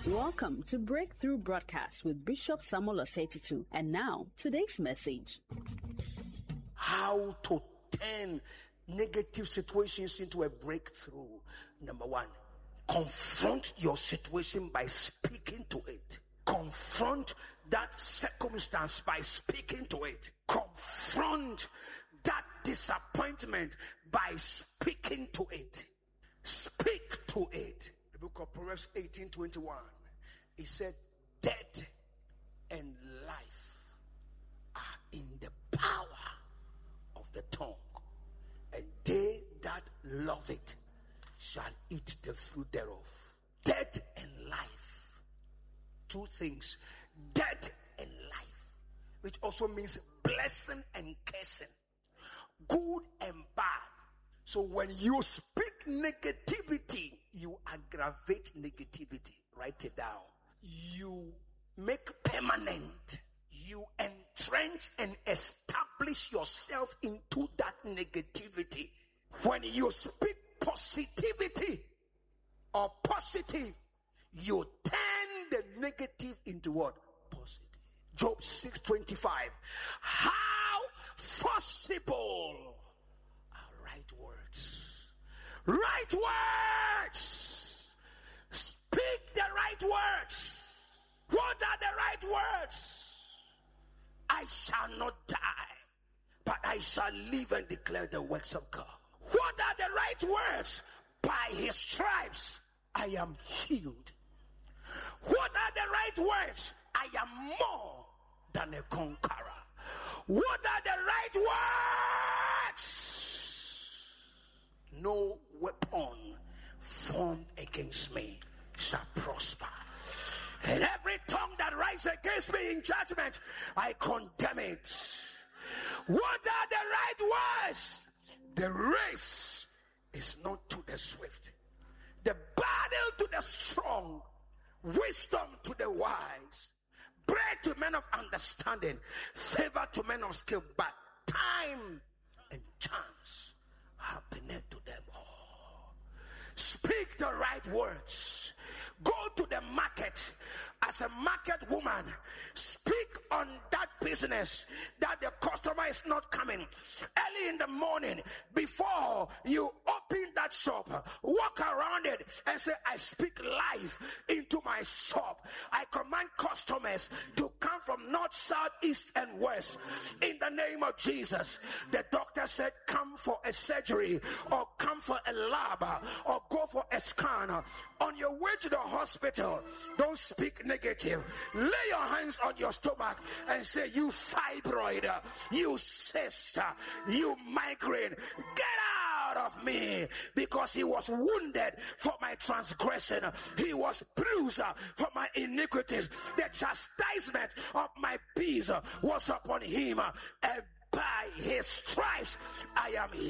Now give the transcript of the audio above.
Welcome to Breakthrough Broadcast with Bishop Samuel Osei-Tutu. And now, today's message. How to turn negative situations into a breakthrough. Number one, confront your situation by speaking to it. Confront that circumstance by speaking to it. Confront that disappointment by speaking to it. Speak to it. The book of Proverbs 18:21. It said, death and life are in the power of the tongue, and they that love it shall eat the fruit thereof. Death and life. Two things. Death and life, which also means blessing and cursing, good and bad. So when you speak negativity, you aggravate negativity. Write it down. You make permanent. You entrench and establish yourself into that negativity. When you speak positivity or positive, you turn the negative into what? Positive. Job 6:25. How forcible are right words. Right words. Speak the right words. What are the right words? I shall not die, but I shall live and declare the works of God. What are the right words? By his stripes I am healed. What are the right words? I am more than a conqueror. What are the right words? No weapon formed against me shall prosper. And every tongue that rises against me in judgment, I condemn it. What are the right words? The race is not to the swift, the battle to the strong, wisdom to the wise, bread to men of understanding, favor to men of skill, but time and chance happeneth to them all. Speak the right words. Go to the market as a market woman. Speak on that business that the customer is not coming. Early in the morning, before you open that shop, walk around it and say, I speak life into my shop. I command customers to come from north, south, east, and west. In the name of Jesus. The doctor said, come for a surgery, or come for a lab, or go for a scan. On your way to the hospital, don't speak negative. Lay your hands on your stomach and say, you fibroid, you cyst, you migraine, get out of me, because he was wounded for my transgression, he was bruised for my iniquities. The chastisement of my peace was upon him, and by his stripes I am healed.